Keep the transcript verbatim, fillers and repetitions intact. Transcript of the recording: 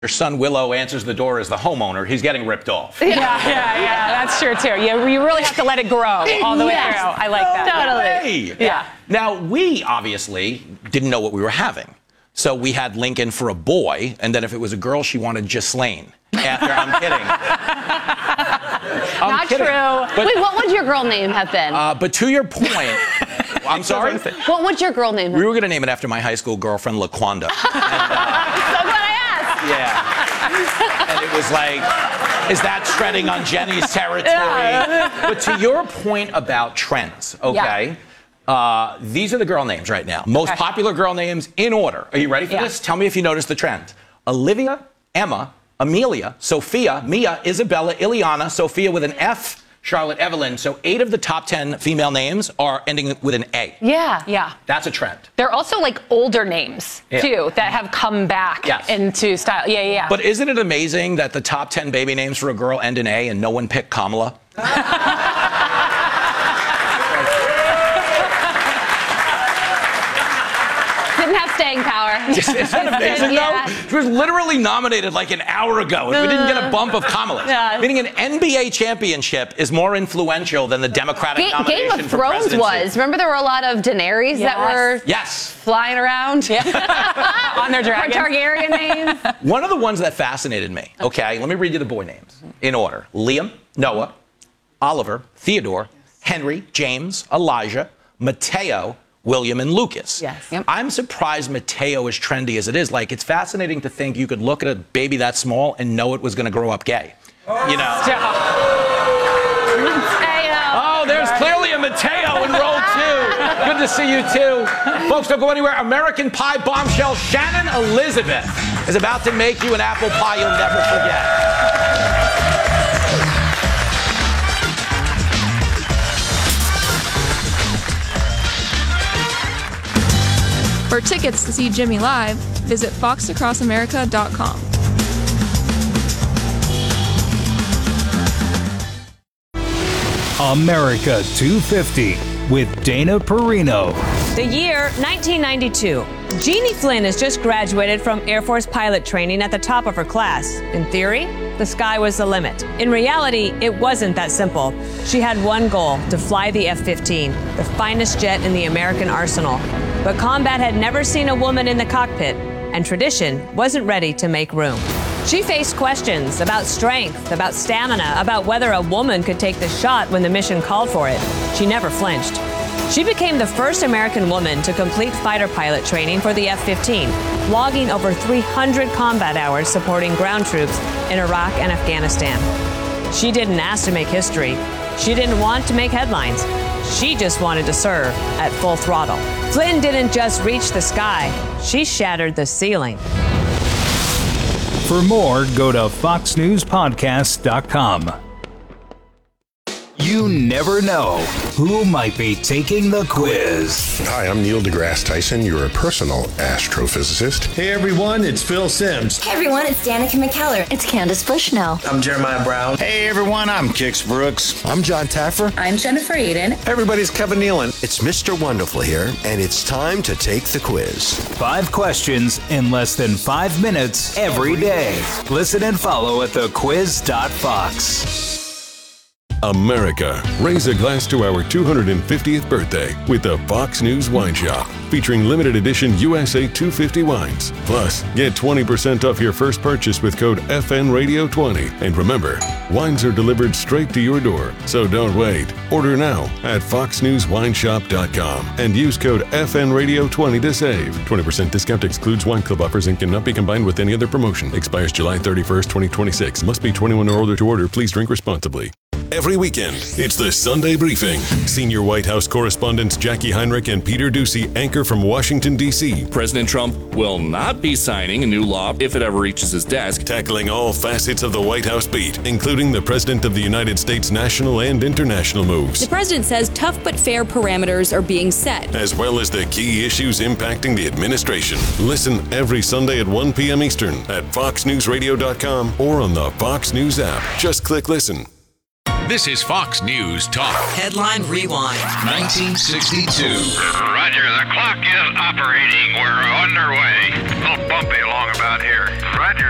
your son Willow answers the door as the homeowner, he's getting ripped off. Yeah, yeah, yeah, that's true too. You, you really have to let it grow all the way Yes. through. I like that. Totally. Yeah. yeah. Now, we obviously didn't know what we were having. So we had Lincoln for a boy, and then if it was a girl, she wanted Ghislaine. After, I'm kidding. I'm Not kidding. true. But, Wait, what would your girl name have been? uh, but to your point, I'm sorry? What would your girl name have We were going to name it after my high school girlfriend, LaQuanda. been? So glad I asked. Yeah. And it was like, is that treading on Jenny's territory? But to your point about trends, okay? Yeah. Uh, these are the girl names right now. Most Okay. popular girl names in order. Are you ready for Yeah. this? Tell me if you notice the trend. Olivia, Emma, Amelia, Sophia, Mia, Isabella, Ileana, Sophia with an F, Charlotte, Evelyn. So eight of the top ten female names are ending with an A. Yeah. Yeah. That's a trend. They're also like older names Yeah. too that have come back Yes. into style. Yeah, yeah, yeah. But isn't it amazing that the top ten baby names for a girl end in A and no one picked Kamala? Didn't have staying power. Isn't that amazing, Yeah. though? She was literally nominated like an hour ago, and we didn't get a bump of Kamala. Yeah. Meaning an N B A championship is more influential than the Democratic Ga- nomination Game of for Thrones presidency. was. Remember there were a lot of Daenerys that Yes. were Yes. flying around? on their Or dragons. Targaryen names. One of the ones that fascinated me, okay, let me read you the boy names in order. Liam, Noah, Oliver, Theodore, Henry, James, Elijah, Mateo, William, and Lucas. Yes. Yep. I'm surprised Mateo is trendy as it is. Like, it's fascinating to think you could look at a baby that small and know it was going to grow up gay. You know? Oh, there's clearly a Mateo in roll two. Good to see you, too. Folks, don't go anywhere. American Pie bombshell Shannon Elizabeth is about to make you an apple pie you'll never forget. For tickets to see Jimmy live, visit fox across america dot com. America two fifty with Dana Perino. The year nineteen ninety-two. Jeannie Flynn has just graduated from Air Force pilot training at the top of her class. In theory, the sky was the limit. In reality, it wasn't that simple. She had one goal, to fly the F fifteen, the finest jet in the American arsenal. But combat had never seen a woman in the cockpit, and tradition wasn't ready to make room. She faced questions about strength, about stamina, about whether a woman could take the shot when the mission called for it. She never flinched. She became the first American woman to complete fighter pilot training for the F fifteen, logging over three hundred combat hours supporting ground troops in Iraq and Afghanistan. She didn't ask to make history. She didn't want to make headlines. She just wanted to serve at full throttle. Flynn didn't just reach the sky, she shattered the ceiling. For more, go to fox news podcast dot com. You never know who might be taking the quiz. Hi, I'm Neil deGrasse Tyson, your personal astrophysicist. Hey everyone, it's Phil Sims. Hey everyone, it's Danica McKellar. It's Candace Bushnell. I'm Jeremiah Brown. Hey everyone, I'm Kix Brooks. I'm John Taffer. I'm Jennifer Aiden. Everybody's Kevin Nealon. It's Mister Wonderful here, and it's time to take the quiz. Five questions in less than five minutes every day. Listen and follow at the quiz dot fox. America, raise a glass to our two hundred fiftieth birthday with the Fox News Wine Shop, featuring limited edition U S A two fifty wines. Plus, get twenty percent off your first purchase with code F N Radio twenty. And remember, wines are delivered straight to your door, so don't wait. Order now at fox news wine shop dot com and use code F N Radio twenty to save. twenty percent discount excludes wine club offers and cannot be combined with any other promotion. Expires July thirty-first, twenty twenty-six. Must be twenty-one or older to order. Please drink responsibly. Every weekend, it's the Sunday Briefing. Senior White House correspondents Jackie Heinrich and Peter Doocy anchor from Washington, D C President Trump will not be signing a new law if it ever reaches his desk. Tackling all facets of the White House beat, including the President of the United States national and international moves. The president says tough but fair parameters are being set, as well as the key issues impacting the administration. Listen every Sunday at one p.m. Eastern at fox news radio dot com or on the Fox News app. Just click listen. This is Fox News Talk. Headline Rewind. nineteen sixty-two. Roger, the clock is operating. We're underway. A little bumpy along about here. Roger,